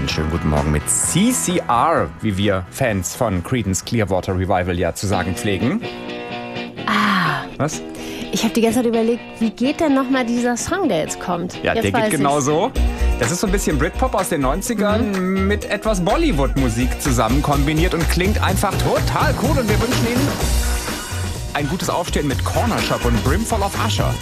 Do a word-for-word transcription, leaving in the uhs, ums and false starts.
Einen schönen guten Morgen mit C C R, wie wir Fans von Creedence Clearwater Revival ja zu sagen pflegen. Ah. Was? Ich habe die ganze Zeit überlegt, wie geht denn nochmal dieser Song, der jetzt kommt? Ja, jetzt der geht genau ich's. so. Das ist so ein bisschen Britpop aus den neunzigern mhm. mit etwas Bollywood-Musik zusammen kombiniert und klingt einfach total cool. Und wir wünschen Ihnen ein gutes Aufstehen mit Corner Shop und Brimful of Usher.